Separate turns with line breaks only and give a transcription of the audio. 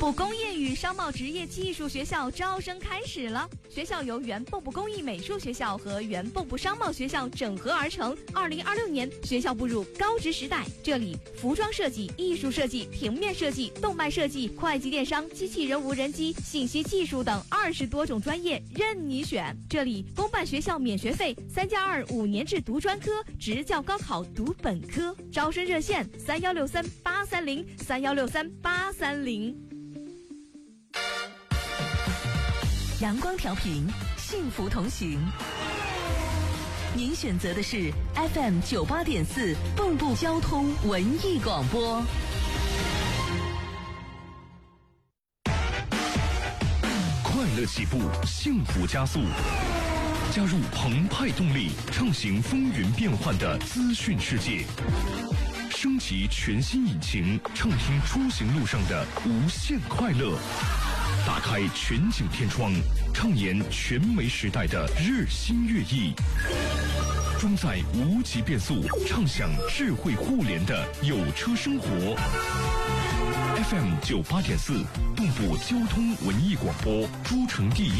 部工业与商贸职业技术学校招生开始了。学校由原蚌埠工艺美术学校和原蚌埠商贸学校整合而成。2026年，学校步入高职时代。这里服装设计、艺术设计、平面设计、动漫设计、会计电商、机器人无人机、信息技术等20多种专业任你选。这里公办学校免学费，3+2 5年制读专科，职教高考读本科。招生热线3163-830，3163-830。
阳光调频，幸福同行。您选择的是 FM 98.4蚌埠交通文艺广播。
快乐起步，幸福加速。加入澎湃动力，畅行风云变幻的资讯世界。升级全新引擎，畅听出行路上的无限快乐。打开全景天窗，畅言全媒时代的日新月异。装载无极变速，畅享智慧互联的有车生活。FM 98.4，蚌埠交通文艺广播，诸城第一。